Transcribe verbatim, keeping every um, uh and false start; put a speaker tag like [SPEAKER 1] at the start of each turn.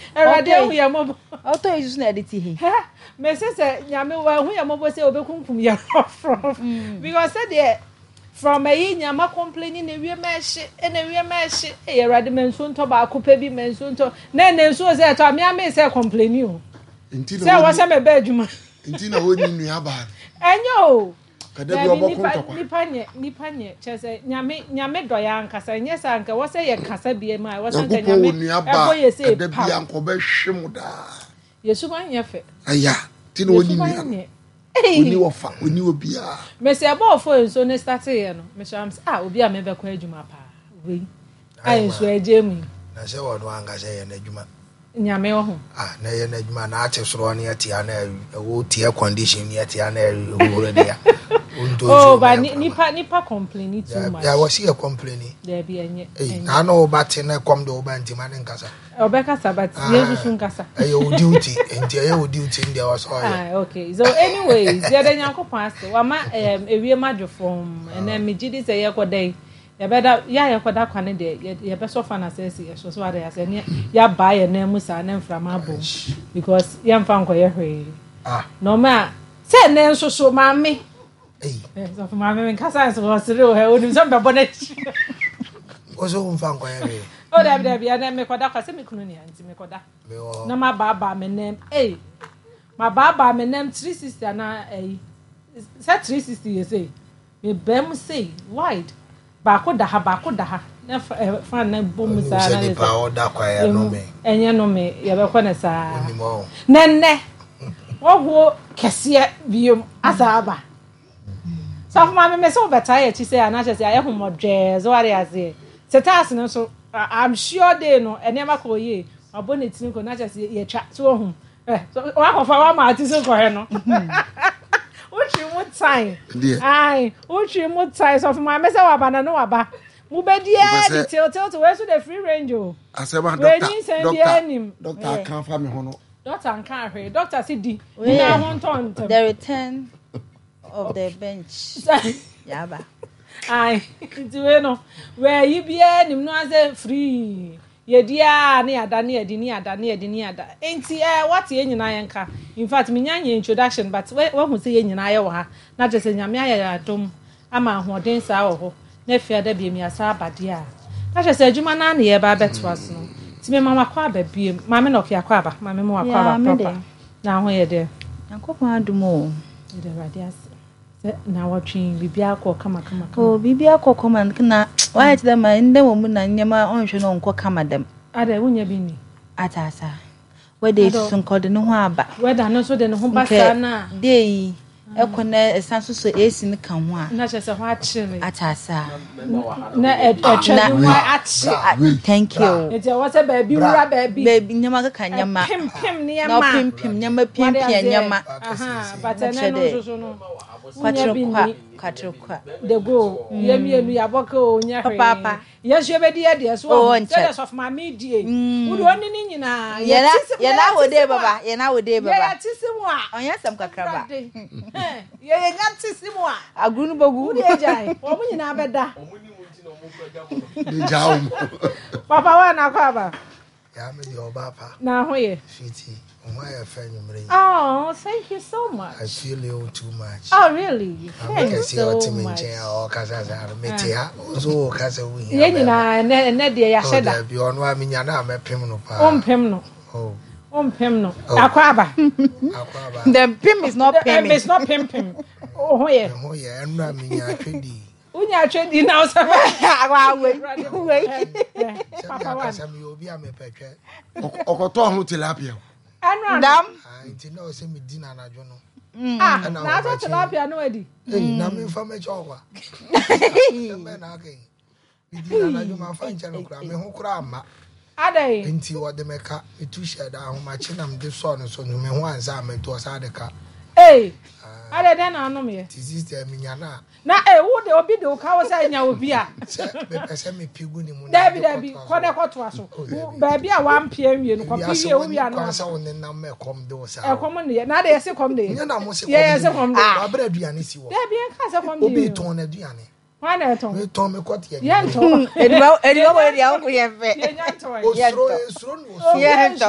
[SPEAKER 1] erade hu ya mobo
[SPEAKER 2] auto is na edit he
[SPEAKER 1] me say say nyame wa hu ya mobo say obekunkum ya from because say there from a nyama complaining na wie meshi na wie meshi e erade menso nto ba akopa bi menso nto na na nso say to me am say complaining o
[SPEAKER 3] ntino
[SPEAKER 1] say wo say me ba adwuma
[SPEAKER 3] ntino woni nua ba
[SPEAKER 1] enyo
[SPEAKER 3] kada bi obokun to
[SPEAKER 1] nipa nye nipa nye chese nyame nyame do ya nkasa nye sa nka wo say ye kasa bi ma wo say nka nyame ebo ye say
[SPEAKER 3] kada bi anko be hwem da
[SPEAKER 1] yesu ban ye fe
[SPEAKER 3] aya ntino woni nua oni wofa oni obia
[SPEAKER 1] me say ebo fo so ne start here no me sham ah obi a me be kwa adwuma pa we ai so agemu
[SPEAKER 4] na se wo do anga se ye na adwuma
[SPEAKER 1] nyame wo ho
[SPEAKER 4] ah na ye na adwuma na ate soro ne atia na wo tie condition ne atia na wo dia
[SPEAKER 1] oh but nipa nipa complain too much
[SPEAKER 4] ya wo see a complain
[SPEAKER 1] there be enye
[SPEAKER 4] eh na no ba te na kom do ba ntima ne nkasa
[SPEAKER 1] obekasa but yesu sun kasa
[SPEAKER 4] eh o duty enti eh o duty ndi was all
[SPEAKER 1] ah okay so anyways there dey yankopon ase wa ma ewie madwofom ene megidi se ye kodai ya beda ya ye koda kwane de ye be so fa na sesi ye so so ade ya se ne ya ba ye na musa na mframa bom because ye mfa nkoye hwe
[SPEAKER 4] ah
[SPEAKER 1] no ma se ne nso so ma me
[SPEAKER 4] eh
[SPEAKER 1] so for ma me kasa so sire o he oni so be bona chi
[SPEAKER 4] o so mfa nkoye hwe
[SPEAKER 1] o da da bia na me koda kwase me kunu ni anti me koda
[SPEAKER 4] me o
[SPEAKER 1] na ma ba ba me nem eh ma ba ba me nem three sixty na eh say three sixty you say me bem say wide ba ko da ha ba ko da ha na fa na bom sa na
[SPEAKER 4] le pa o da kwa ya no me
[SPEAKER 1] enye no me ye be ko na sa
[SPEAKER 4] ni mo
[SPEAKER 1] nenne wo ho kese biom asaba so for ma me so better ye chi say na che say aye ho modwe zo are aze setas no so I'm sure they know ene ma ko ye abonetini ko na che say ye twa so ho eh so wa ko fa wa ma ati so ko he no Uchi mu time. Ai, uchi mu time so for my message wa bana no waba. Mu be dia detail tell to where so the free range o.
[SPEAKER 3] Aseba doctor.
[SPEAKER 1] Doctor.
[SPEAKER 3] Doctor kan fa me ho no.
[SPEAKER 1] Doctor kan hwe. Doctor si di. Na ho nton ntem.
[SPEAKER 2] The return of the bench. Yaba.
[SPEAKER 1] Ai, ti we no. Where you be nim no as free. Ye dia na ada na edi ni ada na edi ni ada enti eh what ye nyina ye nka in fact me nyanya introduction but we hu say ye nyina ye wo ha na je say nyame aye adom ama hoden sa wo ho na fia da biem ya sa abade a na je say adwuma na na ye ba beto aso no ti me mama kwa ba biem mama no kia kwa ba mama mo akwa ba proper na ho ye de
[SPEAKER 2] yankopon adom o
[SPEAKER 1] ye de radias na watching bibia ko kama kama
[SPEAKER 2] oh bibia ko kama na why to them ndem wo mu na nyama onhwe no nko kama dem
[SPEAKER 1] ada wunya bi ni
[SPEAKER 2] atasa we dey sun ko de no ho aba
[SPEAKER 1] we da no so de no ho basa na
[SPEAKER 2] dey ekona esanso so esi ne kan ho a
[SPEAKER 1] na che se ho a chire
[SPEAKER 2] atasa
[SPEAKER 1] na e twadu wa achi
[SPEAKER 2] thank you
[SPEAKER 1] e je wose ba bi wura ba bi
[SPEAKER 2] baby nyama ka kan nyama
[SPEAKER 1] pim pim ne
[SPEAKER 2] na pim pim nyama pim pim nyama
[SPEAKER 1] aha but na no so no
[SPEAKER 2] kwatrokwa kwatrokwa
[SPEAKER 1] de go yemienu yaboka o nya hwe
[SPEAKER 2] papa
[SPEAKER 1] yesu ebedi ye de so tell of my media uri oni ni nyina
[SPEAKER 2] ye ye na wode baba ye na wode baba
[SPEAKER 1] ye tisimu a
[SPEAKER 2] onya sam kakraba
[SPEAKER 1] ye ye nya tisimu a
[SPEAKER 2] agunu bogu
[SPEAKER 1] uri ejai o mu nyina beda
[SPEAKER 3] de jaum
[SPEAKER 1] papa wa na kwa ba
[SPEAKER 4] ya me de oba pa
[SPEAKER 1] na ho ye
[SPEAKER 4] fiti why I find you
[SPEAKER 1] oh thank you so much
[SPEAKER 4] I feel you too much
[SPEAKER 1] oh really
[SPEAKER 4] thank you so much o kasa za meti ha so kasa wi
[SPEAKER 1] ye nyina ne ne de ya sheda
[SPEAKER 4] bi ono amenya na amepem no pa
[SPEAKER 1] o mpem no
[SPEAKER 4] oh
[SPEAKER 1] o mpem no akwaba
[SPEAKER 4] akwaba
[SPEAKER 2] the pim is not pim
[SPEAKER 1] it's not pim pim oh ho ye
[SPEAKER 4] ho ye enu amenya atwedi
[SPEAKER 1] unya atwedi na so
[SPEAKER 2] agwa we we
[SPEAKER 4] papa wa sami obi amepetwe
[SPEAKER 3] okoto ho tilapia
[SPEAKER 1] anu
[SPEAKER 2] dam
[SPEAKER 4] ah nti na o se me dina na dwo no
[SPEAKER 1] ah na to tilapia no edi
[SPEAKER 4] eh na me fa me chokwa me na ke me dina na dwo ma fa nche no kura me ho kura ama
[SPEAKER 1] adai
[SPEAKER 4] nti wo de meka etu sheda ahomache na me de so no so no me ho ansa me to sa de ka
[SPEAKER 1] eh adai den na anu me
[SPEAKER 4] ti sister me nya na
[SPEAKER 1] na eh wo de obi de o ka wo sa nya obi a
[SPEAKER 4] me pese me pigu ni mu na
[SPEAKER 1] dabi dabi ko de ko to aso ba bi a wa mpia nwie no ko pi wie wo wi anu
[SPEAKER 4] kwa sa won na me kom de wo sa
[SPEAKER 1] e kom ne na de yesi kom de
[SPEAKER 4] nya na mo se kom
[SPEAKER 1] ye yesi kom de
[SPEAKER 4] abra aduane si wo
[SPEAKER 1] dabi en ka se kom de
[SPEAKER 4] obi ton na aduane
[SPEAKER 1] wa na ton
[SPEAKER 4] me ton me kwat ye
[SPEAKER 1] ye nton
[SPEAKER 2] ediwa ediwa wo dia wo ye fe
[SPEAKER 1] ye nya nton
[SPEAKER 4] o sro sro no so
[SPEAKER 2] ye